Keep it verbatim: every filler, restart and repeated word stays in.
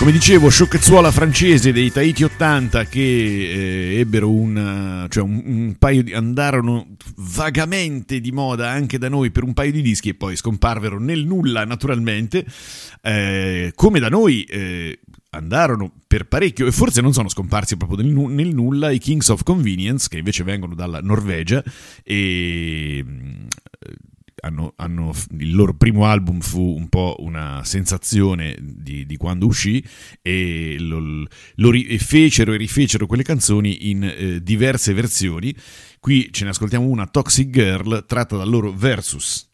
Come dicevo, sciocchezzuola francese dei Tahiti ottanta che eh, ebbero un, cioè un, un paio di, andarono vagamente di moda anche da noi per un paio di dischi e poi scomparvero nel nulla naturalmente, eh, come da noi eh, andarono per parecchio e forse non sono scomparsi proprio nel, nel nulla i Kings of Convenience, che invece vengono dalla Norvegia e Hanno, hanno, il loro primo album fu un po' una sensazione di, di quando uscì e lo, lo ri, fecero e rifecero quelle canzoni in eh, diverse versioni. Qui ce ne ascoltiamo una, Toxic Girl, tratta dal loro Versus.